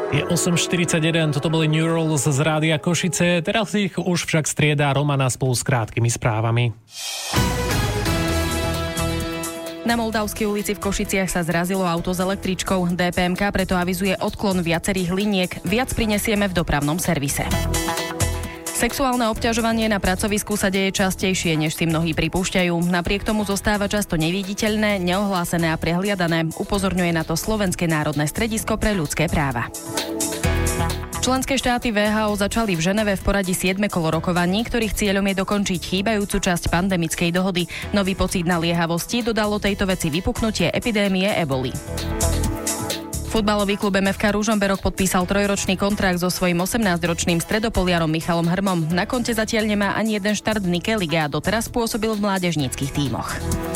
Je 8.41, toto boli New Rules z Rádia Košice, teraz ich už však striedá Romana spolu s krátkými správami. Na Moldavskej ulici v Košiciach sa zrazilo auto s električkou. DPMK preto avizuje odklon viacerých liniek. Viac prinesieme v dopravnom servise. Sexuálne obťažovanie na pracovisku sa deje častejšie, než si mnohí pripúšťajú. Napriek tomu zostáva často neviditeľné, neohlásené a prehliadané. Upozorňuje na to Slovenské národné stredisko pre ľudské práva. Členské štáty WHO začali v Ženeve v poradí 7. kolo rokovaní, ktorých cieľom je dokončiť chýbajúcu časť pandemickej dohody. Nový pocit naliehavosti dodalo tejto veci vypuknutie epidémie eboli. Futbalový klub MFK Ružomberok podpísal 3-ročný kontrakt so svojím 18-ročným stredopoliarom Michalom Hrmom. Na konte zatiaľ nemá ani jeden štart v Nike lige a doteraz pôsobil v mládežníckych tímoch.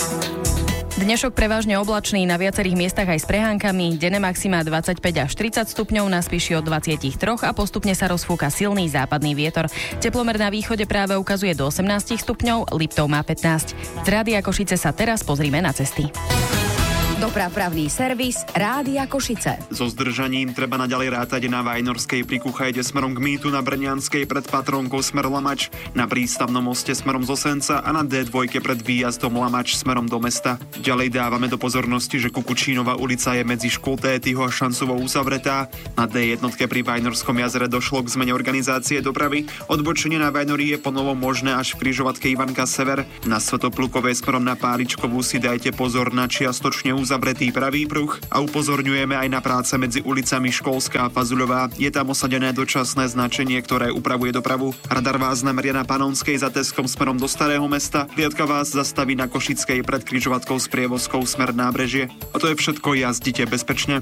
Dnešok prevažne oblačný, na viacerých miestach aj s prehánkami. Denné maxima 25 až 30 stupňov, na spíši od 23 a postupne sa rozfúka silný západný vietor. Teplomer na východe práve ukazuje do 18 stupňov, Liptov má 15. Z Rádia Košice sa teraz pozrime na cesty. Dopravný servis Rádia Košice. So zdržaním treba naďalej rátať na Vajnorskej pri Kuchajde smerom k Mýtu, na Brňanskej pred Patrónkou smer Lamač, na Prístavnom moste smerom z Osenca a na D2 pred výjazdom Lamač smerom do mesta. Ďalej dávame do pozornosti, že Kukučínova ulica je medzi Škultétyho a Šancovou uzavretá. Na D1 pri Vajnorskom jazere došlo k zmene organizácie dopravy. Odbočenie na Vajnorí je ponovo možné až v križovatke Ivanka Sever. Na Svätoplukovej smerom na Páličkovú si dajte pozor na čiastočne uzavretý pravý pruh a upozorňujeme aj na práce medzi ulicami Školská a Fazuľová. Je tam osadené dočasné značenie, ktoré upravuje dopravu. Radar vás nameria na Panonskej za Teskom smerom do Starého mesta. Kliatka vás zastaví na Košickej pred križovatkou s prievozkou smer Nábrežie. A to je všetko, jazdite bezpečne.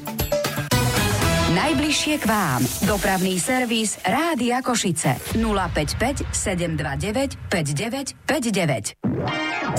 Najbližšie k vám. Dopravný servis Rádia Košice. 055 729 5959.